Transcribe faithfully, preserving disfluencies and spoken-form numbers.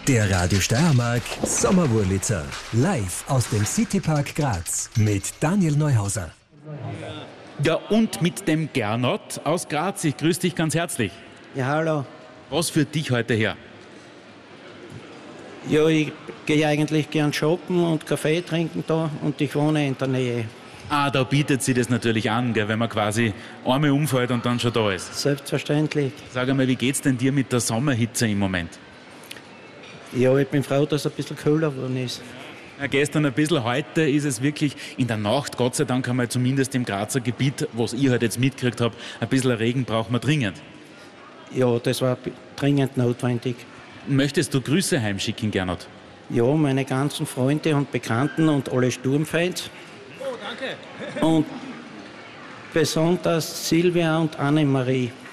Der Radio Steiermark Sommerwurlitzer. Live aus dem Citypark Graz mit Daniel Neuhauser. Ja, und mit dem Gernot aus Graz. Ich grüße dich ganz herzlich. Ja, hallo. Was führt dich heute her? Ja, ich gehe eigentlich gern shoppen und Kaffee trinken da und ich wohne in der Nähe. Ah, da bietet sie das natürlich an, gell, wenn man quasi einmal umfällt und dann schon da ist. Selbstverständlich. Sag einmal, wie geht's denn dir mit der Sommerhitze im Moment? Ja, ich bin froh, dass es ein bisschen kühler geworden ist. Ja, gestern ein bisschen, heute ist es wirklich in der Nacht, Gott sei Dank einmal zumindest im Grazer Gebiet, was ich halt jetzt mitgekriegt habe, ein bisschen Regen braucht man dringend. Ja, das war dringend notwendig. Möchtest du Grüße heimschicken, Gernot? Ja, meine ganzen Freunde und Bekannten und alle Sturmfans. Oh, danke. Und besonders Silvia und Annemarie.